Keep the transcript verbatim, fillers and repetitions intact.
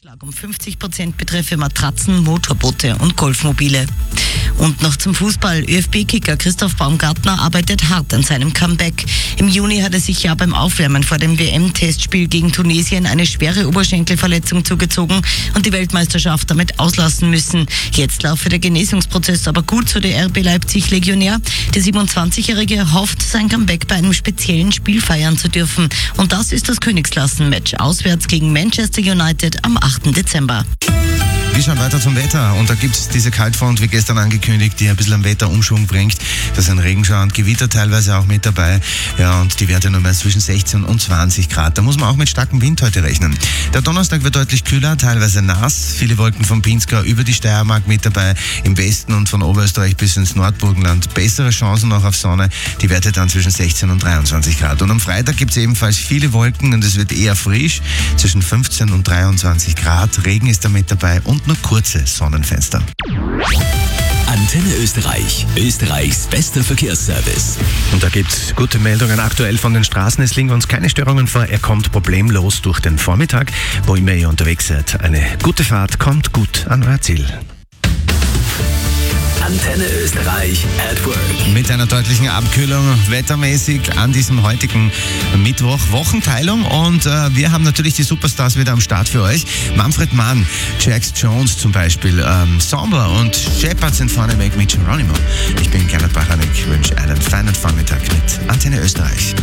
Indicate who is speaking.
Speaker 1: Schlag um fünfzig Prozent betreffe Matratzen, Motorboote und Golfmobile. Und noch zum Fußball. ÖFB-Kicker Christoph Baumgartner arbeitet hart an seinem Comeback. Im Juni hat er sich ja beim Aufwärmen vor dem W M-Testspiel gegen Tunesien eine schwere Oberschenkelverletzung zugezogen und die Weltmeisterschaft damit auslassen müssen. Jetzt laufe der Genesungsprozess aber gut, so der R B Leipzig-Legionär. Der siebenundzwanzigjährige hofft, sein Comeback bei einem speziellen Spiel feiern zu dürfen. Und das ist das Königsklassen-Match auswärts gegen Manchester United am achten Dezember.
Speaker 2: Wir schauen weiter zum Wetter und da gibt es diese Kaltfront, wie gestern angekündigt, die ein bisschen am Wetterumschwung bringt. Da sind Regenschauer und Gewitter teilweise auch mit dabei. Ja, und die Werte nur mehr zwischen sechzehn und zwanzig Grad. Da muss man auch mit starkem Wind heute rechnen. Der Donnerstag wird deutlich kühler, teilweise nass. Viele Wolken vom Pinzgau über die Steiermark mit dabei. Im Westen und von Oberösterreich bis ins Nordburgenland bessere Chancen noch auf Sonne. Die Werte dann zwischen sechzehn und dreiundzwanzig Grad. Und am Freitag gibt es ebenfalls viele Wolken und es wird eher frisch. Zwischen fünfzehn und dreiundzwanzig Grad. Regen ist da mit dabei und nur kurze Sonnenfenster.
Speaker 3: Antenne Österreich, Österreichs bester Verkehrsservice.
Speaker 2: Und da gibt's gute Meldungen aktuell von den Straßen. Es liegen uns keine Störungen vor. Er kommt problemlos durch den Vormittag. Wo immer ihr unterwegs seid, eine gute Fahrt, kommt gut an euer Ziel.
Speaker 3: Antenne Österreich at Work.
Speaker 2: Mit einer deutlichen Abkühlung wettermäßig an diesem heutigen Mittwoch. Wochenteilung und äh, wir haben natürlich die Superstars wieder am Start für euch. Manfred Mann, Jax Jones zum Beispiel, ähm, Somber und Shepard sind vorneweg mit Geronimo. Ich bin Gernot Bachanek, wünsche einen feinen Vormittag mit Antenne Österreich.